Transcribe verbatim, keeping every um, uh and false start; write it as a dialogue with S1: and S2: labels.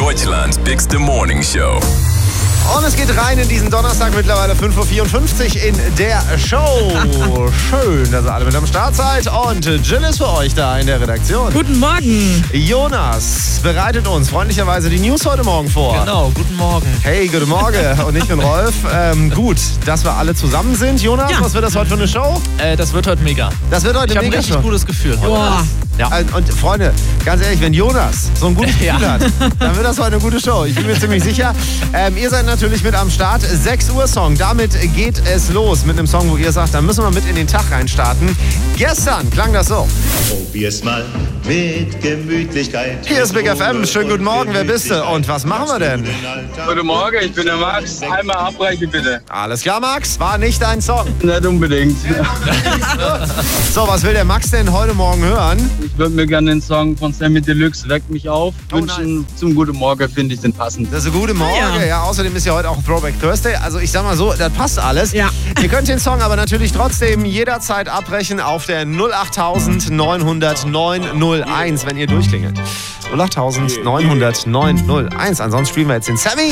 S1: Deutschlands bigste Morning Show.
S2: Und es geht rein in diesen Donnerstag, mittlerweile fünf Uhr vierundfünfzig in der Show. Schön, dass ihr alle mit am Start seid. Und Jill ist für euch da in der Redaktion.
S3: Guten Morgen.
S2: Jonas bereitet uns freundlicherweise die News heute Morgen vor.
S4: Genau, guten Morgen.
S2: Hey, guten Morgen. Und ich bin Rolf. Ähm, gut, dass wir alle zusammen sind. Jonas,
S3: Ja.
S2: was wird das heute für eine Show?
S4: Äh, das wird heute mega.
S2: Das wird heute
S4: Ich habe
S2: eine
S4: ein richtig
S2: Mega-Show.
S4: gutes Gefühl heute.
S3: Boah.
S4: Ja.
S2: Und, und Freunde, ganz ehrlich, wenn Jonas so ein gutes Gefühl
S4: Ja.
S2: hat, dann wird das heute eine gute Show. Ich bin mir ziemlich sicher. Ähm, ihr seid natürlich mit am Start. sechs Uhr Song. Damit geht es los mit einem Song, wo ihr sagt, da müssen wir mit in den Tag reinstarten. Gestern klang das so.
S5: Probier's mal mit Gemütlichkeit.
S2: Hier ist Big F M. Schönen guten Morgen. Wer bist du? Und was machen wir denn?
S6: Guten Morgen, ich bin der Max. Einmal abbrechen bitte.
S2: Alles klar, Max. War nicht dein Song.
S6: Nicht unbedingt.
S2: So, was will der Max denn heute Morgen hören?
S6: Ich würde mir gerne den Song von Sammy Deluxe, Weckt mich auf,
S2: Oh,
S6: wünschen. Zum Guten Morgen finde ich den passend.
S2: Das ist eine gute Morgen. Ja.
S3: Ja.
S2: Außerdem ist ja heute auch Throwback Thursday. Also ich sag mal so, das passt alles.
S3: Ja.
S2: Ihr könnt den Song aber natürlich trotzdem jederzeit abbrechen auf der null acht neun null null neun null eins, wenn ihr durchklingelt. null acht neun null null neun null eins. Ansonsten spielen wir jetzt den Sammy.